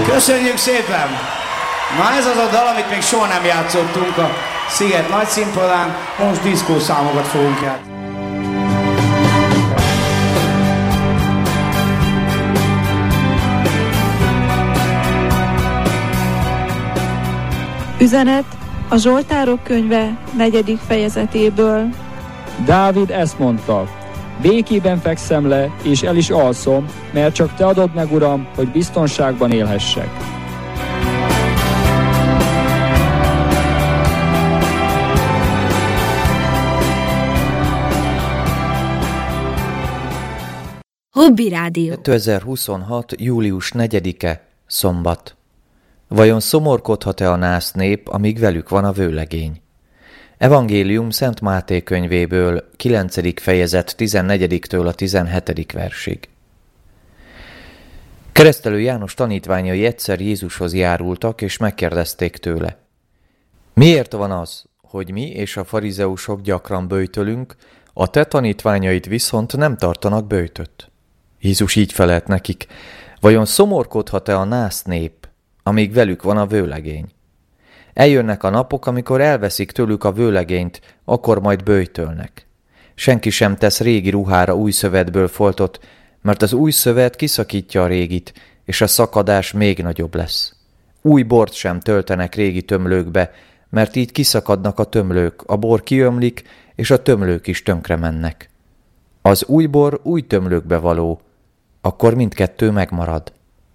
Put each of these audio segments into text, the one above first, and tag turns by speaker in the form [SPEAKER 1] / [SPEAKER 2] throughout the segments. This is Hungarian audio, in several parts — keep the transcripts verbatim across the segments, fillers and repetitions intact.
[SPEAKER 1] Köszönjük szépen! Na ez az a dal, amit még soha nem játszottunk a Sziget nagy színpadán, most diszkószámokat fogunk játszani.
[SPEAKER 2] Üzenet a Zsoltárok könyve negyedik fejezetéből.
[SPEAKER 3] Dávid ezt mondta: békében fekszem le, és el is alszom, mert csak te adod meg, Uram, hogy biztonságban élhessek.
[SPEAKER 4] Hobby Rádió.
[SPEAKER 5] kétezer-huszonhat. július negyedike, szombat. Vajon szomorkodhat-e a nász nép, amíg velük van a vőlegény? Evangélium Szent Máté könyvéből, kilencedik fejezet tizennegyediktől a tizenhetedik versig. Keresztelő János tanítványai egyszer Jézushoz járultak, és megkérdezték tőle: miért van az, hogy mi és a farizeusok gyakran böjtölünk, a te tanítványaid viszont nem tartanak böjtöt? Jézus így felelt nekik: vajon szomorkodhat-e a nász nép, amíg velük van a vőlegény? Eljönnek a napok, amikor elveszik tőlük a vőlegényt, akkor majd böjtölnek. Senki sem tesz régi ruhára új szövetből foltot, mert az új szövet kiszakítja a régit, és a szakadás még nagyobb lesz. Új bort sem töltenek régi tömlőkbe, mert így kiszakadnak a tömlők, a bor kiömlik, és a tömlők is tönkre mennek. Az új bor új tömlőkbe való, akkor mindkettő megmarad.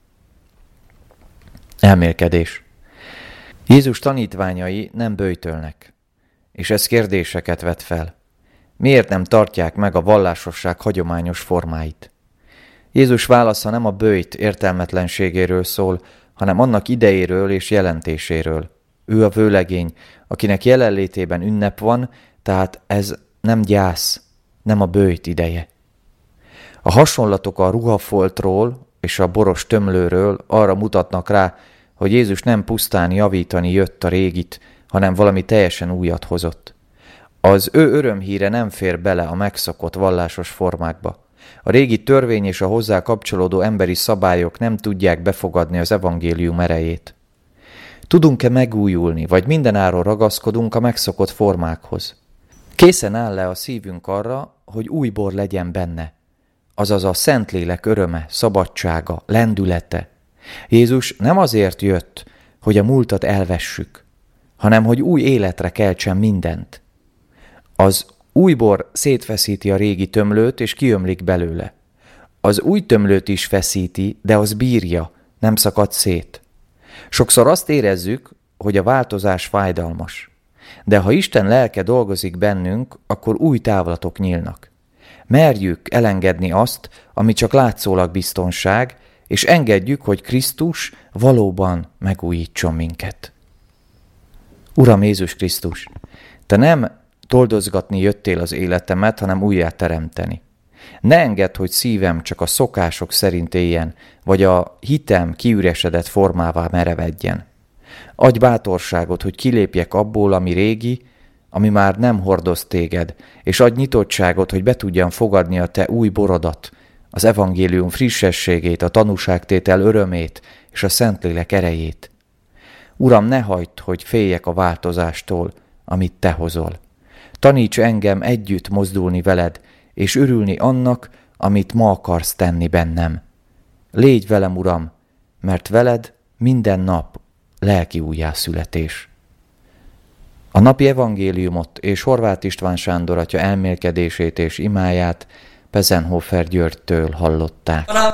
[SPEAKER 5] Elmélkedés. Jézus tanítványai nem böjtölnek, és ez kérdéseket vet fel. Miért nem tartják meg a vallásosság hagyományos formáit? Jézus válasza nem a böjt értelmetlenségéről szól, hanem annak idejéről és jelentéséről. Ő a vőlegény, akinek jelenlétében ünnep van, tehát ez nem gyász, nem a böjt ideje. A hasonlatok a ruhafoltról és a boros tömlőről arra mutatnak rá, hogy Jézus nem pusztán javítani jött a régit, hanem valami teljesen újat hozott. Az ő örömhíre nem fér bele a megszokott vallásos formákba. A régi törvény és a hozzá kapcsolódó emberi szabályok nem tudják befogadni az evangélium erejét. Tudunk-e megújulni, vagy mindenáron ragaszkodunk a megszokott formákhoz? Készen áll le a szívünk arra, hogy új bor legyen benne, azaz a Szentlélek öröme, szabadsága, lendülete. Jézus nem azért jött, hogy a múltat elvessük, hanem hogy új életre keltsen mindent. Az új bor szétfeszíti a régi tömlőt, és kiömlik belőle. Az új tömlőt is feszíti, de az bírja, nem szakad szét. Sokszor azt érezzük, hogy a változás fájdalmas. De ha Isten lelke dolgozik bennünk, akkor új távlatok nyílnak. Merjük elengedni azt, ami csak látszólag biztonság, és engedjük, hogy Krisztus valóban megújítson minket. Uram Jézus Krisztus, te nem toldozgatni jöttél az életemet, hanem újjá teremteni. Ne engedd, hogy szívem csak a szokások szerint éljen, vagy a hitem kiüresedett formává merevedjen. Adj bátorságot, hogy kilépjek abból, ami régi, ami már nem hordoz téged, és adj nyitottságot, hogy be tudjam fogadni a te új borodat, az evangélium frissességét, a tanúságtétel örömét és a Szentlélek erejét. Uram, ne hagyd, hogy féljek a változástól, amit te hozol. Taníts engem együtt mozdulni veled, és örülni annak, amit ma akarsz tenni bennem. Légy velem, Uram, mert veled minden nap lelki újjászületés. A napi evangéliumot és Horváth István Sándor atya elmélkedését és imáját Pezenhofer Györgytől hallották.